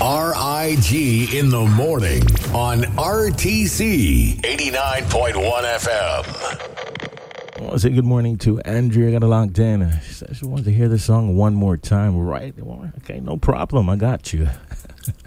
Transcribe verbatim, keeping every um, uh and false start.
R I G in the morning on R T C eighty-nine point one F M. I want to say good morning to Andrea. Got it locked in. She said she wants to hear this song one more time. Right? Okay, no problem. I got you.